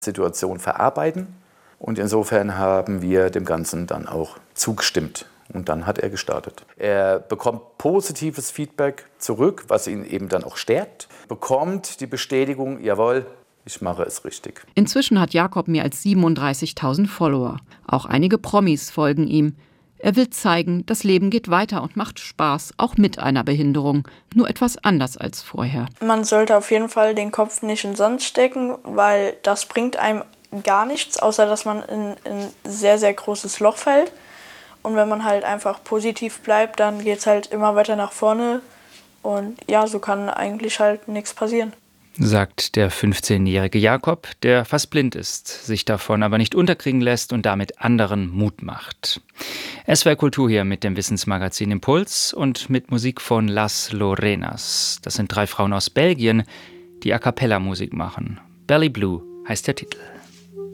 Situation verarbeiten. Und insofern haben wir dem Ganzen dann auch zugestimmt. Und dann hat er gestartet. Er bekommt positives Feedback zurück, was ihn eben dann auch stärkt. Bekommt die Bestätigung, jawohl, ich mache es richtig. Inzwischen hat Jakob mehr als 37.000 Follower. Auch einige Promis folgen ihm. Er will zeigen, das Leben geht weiter und macht Spaß, auch mit einer Behinderung. Nur etwas anders als vorher. Man sollte auf jeden Fall den Kopf nicht in den Sand stecken, weil das bringt einem gar nichts, außer dass man in ein sehr, sehr großes Loch fällt. Und wenn man halt einfach positiv bleibt, dann geht es halt immer weiter nach vorne. Und ja, so kann eigentlich halt nichts passieren. Sagt der 15-jährige Jakob, der fast blind ist, sich davon aber nicht unterkriegen lässt und damit anderen Mut macht. SWR Kultur hier mit dem Wissensmagazin Impuls und mit Musik von Las Lorenas. Das sind 3 Frauen aus Belgien, die A-cappella-Musik machen. Belly Blue heißt der Titel.